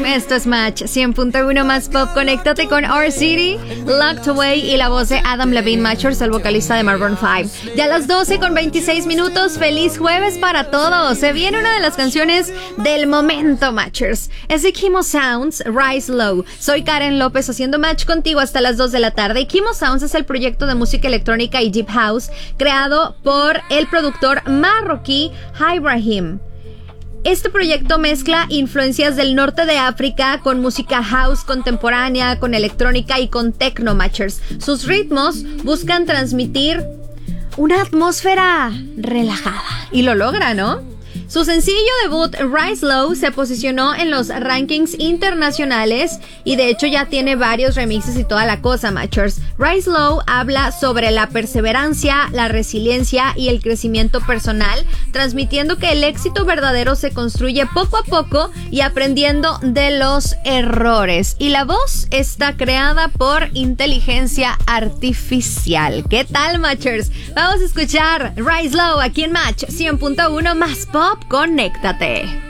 Esto es Match 100.1 más pop. Conéctate con Our City, Locked Away y la voz de Adam Levine Matchers, el vocalista de Maroon 5. Ya a las 12:26 minutos. Feliz jueves para todos. Se viene una de las canciones del momento, Matchers. Es de Kimo Sounds, Rise Low. Soy Karen López haciendo match contigo hasta las 2 de la tarde. Kimo Sounds es el proyecto de música electrónica y deep house creado por el productor marroquí Ibrahim. Este proyecto mezcla influencias del norte de África con música house contemporánea, con electrónica y con techno, Matchers. Sus ritmos buscan transmitir una atmósfera relajada y lo logra, ¿no? Su sencillo debut, Rise Low, se posicionó en los rankings internacionales y de hecho ya tiene varios remixes y toda la cosa, Matchers. Rise Low habla sobre la perseverancia, la resiliencia y el crecimiento personal, transmitiendo que el éxito verdadero se construye poco a poco y aprendiendo de los errores. Y la voz está creada por inteligencia artificial. ¿Qué tal, Matchers? Vamos a escuchar Rise Low aquí en Match 100.1 más pop. Conéctate.